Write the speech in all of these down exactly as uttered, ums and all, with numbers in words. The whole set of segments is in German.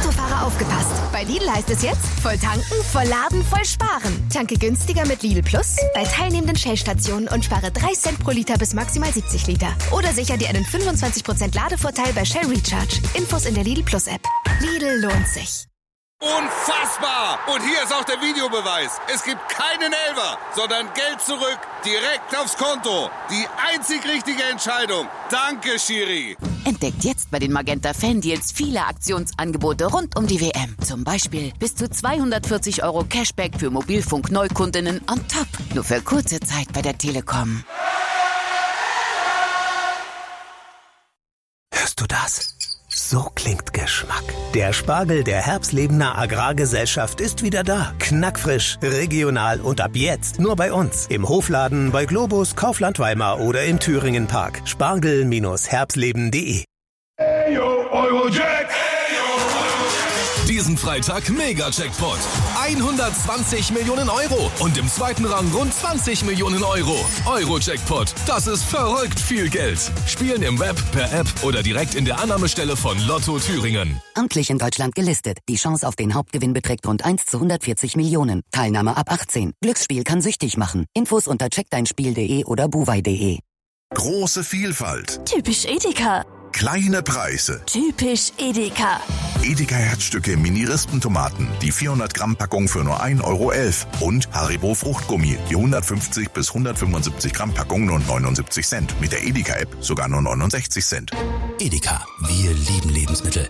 Autofahrer aufgepasst. Bei Lidl heißt es jetzt, voll tanken, voll laden, voll sparen. Tanke günstiger mit Lidl Plus bei teilnehmenden Shell-Stationen und spare drei Cent pro Liter bis maximal siebzig Liter. Oder sicher dir einen fünfundzwanzig Prozent Ladevorteil bei Shell Recharge. Infos in der Lidl Plus App. Lidl lohnt sich. Unfassbar! Und hier ist auch der Videobeweis. Es gibt keinen Elfer, sondern Geld zurück, direkt aufs Konto. Die einzig richtige Entscheidung. Danke, Schiri. Entdeckt jetzt bei den Magenta Fan-Deals viele Aktionsangebote rund um die W M. Zum Beispiel bis zu zweihundertvierzig Euro Cashback für Mobilfunk-Neukundinnen on top. Nur für kurze Zeit bei der Telekom. Hörst du das? So klingt Geschmack. Der Spargel der Herbstlebener Agrargesellschaft ist wieder da. Knackfrisch, regional und ab jetzt nur bei uns. Im Hofladen, bei Globus, Kaufland Weimar oder im Thüringen Park. Spargel Herbstleben punkt de. Hey yo, Eurojack! Diesen Freitag Mega-Jackpot. hundertzwanzig Millionen Euro und im zweiten Rang rund zwanzig Millionen Euro. Euro-Jackpot, das ist verrückt viel Geld. Spielen im Web, per App oder direkt in der Annahmestelle von Lotto Thüringen. Amtlich in Deutschland gelistet. Die Chance auf den Hauptgewinn beträgt rund eins zu hundertvierzig Millionen. Teilnahme ab achtzehn. Glücksspiel kann süchtig machen. Infos unter check dein spiel punkt de oder buwei punkt de. Große Vielfalt. Typisch Edeka. Kleine Preise. Typisch Edeka. Edeka Herzstücke Mini-Rispentomaten, die vierhundert Gramm Packung für nur ein Euro elf. Und Haribo Fruchtgummi, die hundertfünfzig bis hundertfünfundsiebzig Gramm Packung nur neunundsiebzig Cent. Mit der Edeka-App sogar nur neunundsechzig Cent. Edeka, wir lieben Lebensmittel.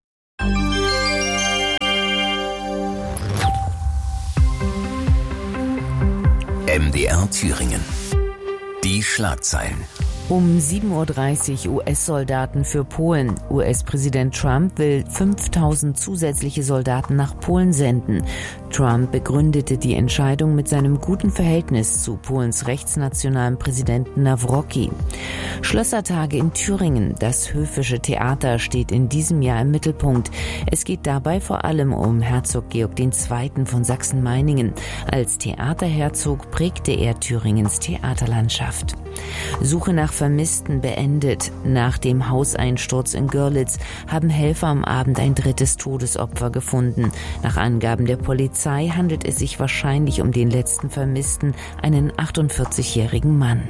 M D R Thüringen. Die Schlagzeilen. Um sieben Uhr dreißig U S-Soldaten für Polen. U S-Präsident Trump will fünftausend zusätzliche Soldaten nach Polen senden. Trump begründete die Entscheidung mit seinem guten Verhältnis zu Polens rechtsnationalen Präsidenten Nawrocki. Schlössertage in Thüringen. Das Höfische Theater steht in diesem Jahr im Mittelpunkt. Es geht dabei vor allem um Herzog Georg der Zweite. von Sachsen-Meiningen. Als Theaterherzog prägte er Thüringens Theaterlandschaft. Suche nach Vermissten beendet. Nach dem Hauseinsturz in Görlitz haben Helfer am Abend ein drittes Todesopfer gefunden. Nach Angaben der Polizei handelt es sich wahrscheinlich um den letzten Vermissten, einen achtundvierzigjährigen Mann.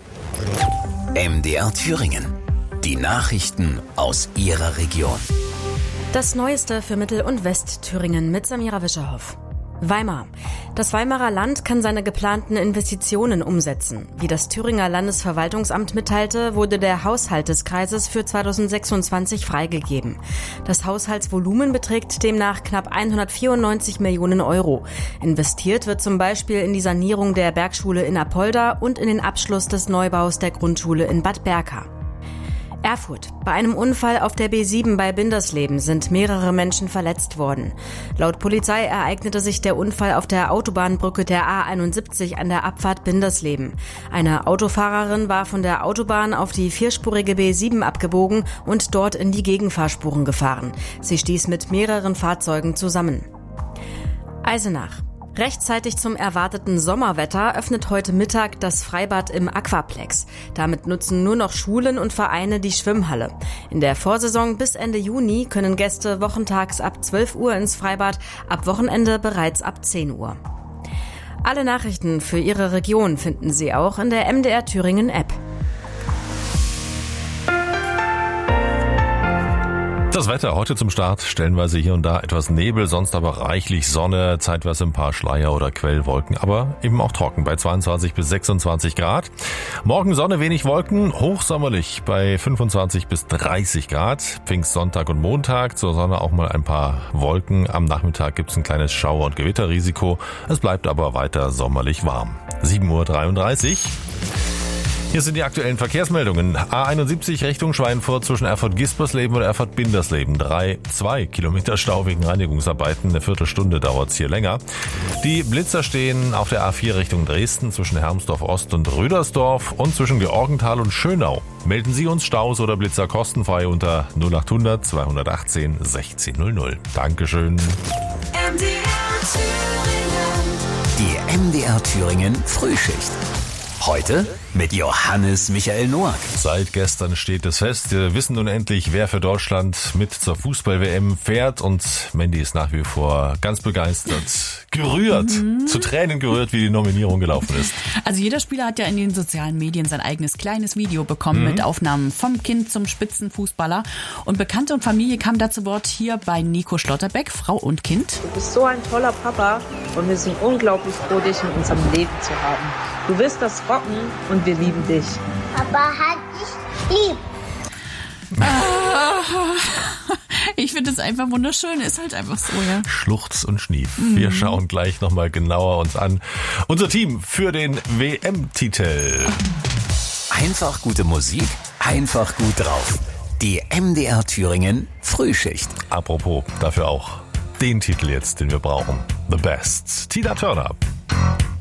M D R Thüringen. Die Nachrichten aus Ihrer Region. Das Neueste für Mittel- und Westthüringen mit Samira Wischerhoff. Weimar. Das Weimarer Land kann seine geplanten Investitionen umsetzen. Wie das Thüringer Landesverwaltungsamt mitteilte, wurde der Haushalt des Kreises für zweitausendsechsundzwanzig freigegeben. Das Haushaltsvolumen beträgt demnach knapp hundertvierundneunzig Millionen Euro. Investiert wird zum Beispiel in die Sanierung der Bergschule in Apolda und in den Abschluss des Neubaus der Grundschule in Bad Berka. Erfurt. Bei einem Unfall auf der B sieben bei Bindersleben sind mehrere Menschen verletzt worden. Laut Polizei ereignete sich der Unfall auf der Autobahnbrücke der A einundsiebzig an der Abfahrt Bindersleben. Eine Autofahrerin war von der Autobahn auf die vierspurige B sieben abgebogen und dort in die Gegenfahrspuren gefahren. Sie stieß mit mehreren Fahrzeugen zusammen. Eisenach. Rechtzeitig zum erwarteten Sommerwetter öffnet heute Mittag das Freibad im Aquaplex. Damit nutzen nur noch Schulen und Vereine die Schwimmhalle. In der Vorsaison bis Ende Juni können Gäste wochentags ab zwölf Uhr ins Freibad, ab Wochenende bereits ab zehn Uhr. Alle Nachrichten für Ihre Region finden Sie auch in der M D R Thüringen App. Das Wetter heute zum Start, stellenweise hier und da etwas Nebel, sonst aber reichlich Sonne, zeitweise ein paar Schleier oder Quellwolken, aber eben auch trocken bei zweiundzwanzig bis sechsundzwanzig Grad. Morgen Sonne, wenig Wolken, hochsommerlich bei fünfundzwanzig bis dreißig Grad. Pfingstsonntag und Montag, zur Sonne auch mal ein paar Wolken. Am Nachmittag gibt's ein kleines Schauer- und Gewitterrisiko. Es bleibt aber weiter sommerlich warm. sieben Uhr dreiunddreißig. Hier sind die aktuellen Verkehrsmeldungen. A einundsiebzig Richtung Schweinfurt zwischen Erfurt-Gispersleben und Erfurt-Bindersleben. Drei, zwei Kilometer Stau wegen Reinigungsarbeiten. Eine Viertelstunde dauert's hier länger. Die Blitzer stehen auf der A vier Richtung Dresden zwischen Hermsdorf-Ost und Rüdersdorf und zwischen Georgenthal und Schönau. Melden Sie uns Staus oder Blitzer kostenfrei unter null achthundert zweihundertachtzehn sechzehn null null. Dankeschön. M D R Thüringen. Die M D R Thüringen Frühschicht. Heute mit Johannes Michael Noack. Seit gestern steht es fest. Wir wissen nun endlich, wer für Deutschland mit zur Fußball-W M fährt. Und Mandy ist nach wie vor ganz begeistert, gerührt, mhm. zu Tränen gerührt, wie die Nominierung gelaufen ist. Also jeder Spieler hat ja in den sozialen Medien sein eigenes kleines Video bekommen mhm. mit Aufnahmen vom Kind zum Spitzenfußballer. Und Bekannte und Familie kamen da zu Wort hier bei Nico Schlotterbeck, Frau und Kind. Du bist so ein toller Papa und wir sind unglaublich froh, dich in unserem Leben zu haben. Du wirst das rocken und wir lieben dich. Papa hat dich lieb. Ich finde es einfach wunderschön, ist halt einfach so, ja. Schluchz und Schnief. Mhm. Wir schauen gleich nochmal genauer uns an. Unser Team für den W M-Titel. Einfach gute Musik, einfach gut drauf. Die M D R Thüringen Frühschicht. Apropos, dafür auch den Titel jetzt, den wir brauchen. The Best. Tina Turner.